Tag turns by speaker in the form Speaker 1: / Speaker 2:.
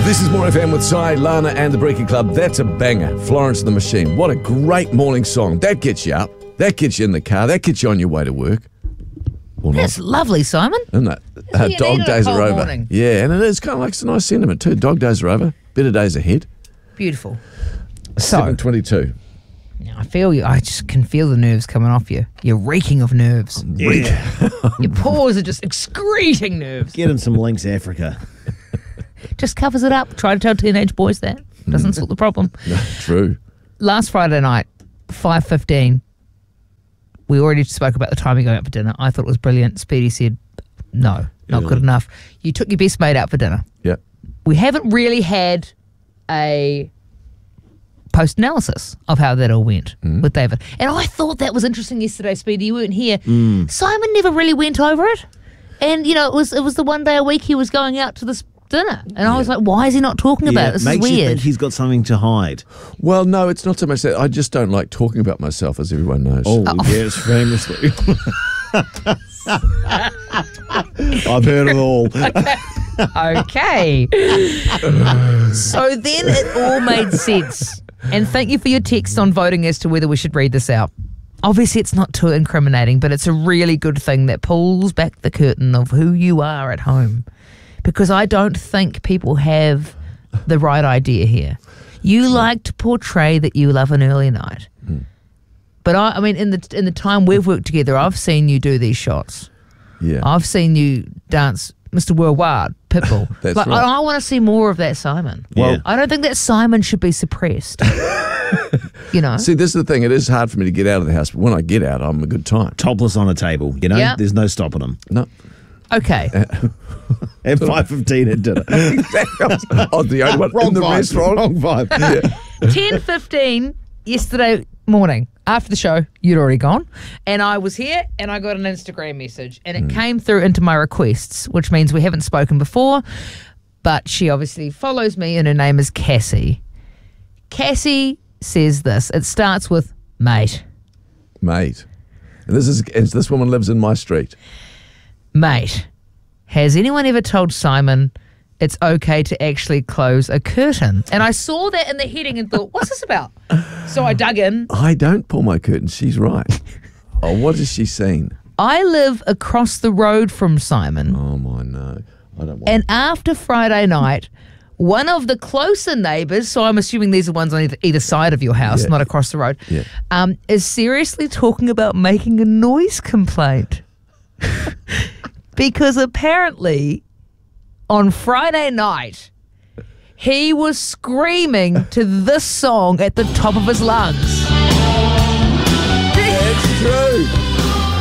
Speaker 1: This is More FM with Sai, Lana and the Breaking Club. That's a banger. Florence and the Machine. What a great morning song. That gets you up. That gets you in the car. That gets you on your way to work. Or not.
Speaker 2: That's lovely, Simon.
Speaker 1: Isn't it?
Speaker 2: You need
Speaker 1: Dog
Speaker 2: it
Speaker 1: days
Speaker 2: a
Speaker 1: are
Speaker 2: cold
Speaker 1: over.
Speaker 2: morning.
Speaker 1: Yeah, and it is kind of like it's a nice sentiment too. Dog days are over. Better days ahead.
Speaker 2: Beautiful. So,
Speaker 1: 7:22.
Speaker 2: I feel you. I just can feel the nerves coming off you. You're reeking of nerves.
Speaker 3: Yeah.
Speaker 2: Your paws are just excreting nerves.
Speaker 3: Get him some Lynx Africa.
Speaker 2: Just covers it up. Try to tell teenage boys that. Doesn't solve the problem.
Speaker 1: True.
Speaker 2: Last Friday night, 5:15, we already spoke about the time you're going out for dinner. I thought it was brilliant. Speedy said, no, not good enough. You took your best mate out for dinner.
Speaker 1: Yep.
Speaker 2: We haven't really had a post-analysis of how that all went with David. And I thought that was interesting yesterday, Speedy. You weren't here. Simon never really went over it. And, you know, it was the one day a week he was going out to this dinner. And I was like, why is he not talking about it? This is
Speaker 3: makes you
Speaker 2: weird.
Speaker 3: think he's got something to hide.
Speaker 1: Well, no, it's not so much that. I just don't like talking about myself, as everyone knows.
Speaker 3: Oh, yes, famously. I've heard it all.
Speaker 2: Okay. So then it all made sense. And thank you for your text on voting as to whether we should read this out. Obviously, it's not too incriminating, but it's a really good thing that pulls back the curtain of who you are at home. Because I don't think people have the right idea here. You like to portray that you love an early night. But I mean, in the time we've worked together, I've seen you do these shots.
Speaker 1: Yeah.
Speaker 2: I've seen you dance Mr. Worldwide, Pitbull.
Speaker 1: That's
Speaker 2: like,
Speaker 1: right.
Speaker 2: I want to see more of that Simon.
Speaker 3: Well-
Speaker 2: I don't think that Simon should be suppressed. You know?
Speaker 1: See, this is the thing. It is hard for me to get out of the house, but when I get out, I'm a good time.
Speaker 3: Topless on a table, you know?
Speaker 2: Yeah.
Speaker 3: There's no stopping him.
Speaker 1: No.
Speaker 2: Okay.
Speaker 3: At 5:15 at dinner.
Speaker 1: I was the only one in the restaurant.
Speaker 3: Wrong vibe.
Speaker 2: 10:15 yesterday morning after the show, you'd already gone, and I was here and I got an Instagram message and it came through into my requests, which means we haven't spoken before, but she obviously follows me and her name is Cassie. Cassie says this. It starts with mate.
Speaker 1: Mate. And this woman lives in my street.
Speaker 2: Mate, has anyone ever told Simon it's okay to actually close a curtain? And I saw that in the heading and thought, what's this about? So I dug in.
Speaker 1: I don't pull my curtains. She's right. Oh, what has she seen?
Speaker 2: I live across the road from Simon.
Speaker 1: Oh, my no. I don't want
Speaker 2: And after Friday night, one of the closer neighbours, so I'm assuming these are ones on either side of your house,
Speaker 1: Yeah.
Speaker 2: not across the road,
Speaker 1: Yeah.
Speaker 2: is seriously talking about making a noise complaint. Because apparently on Friday night, he was screaming to this song at the top of his lungs.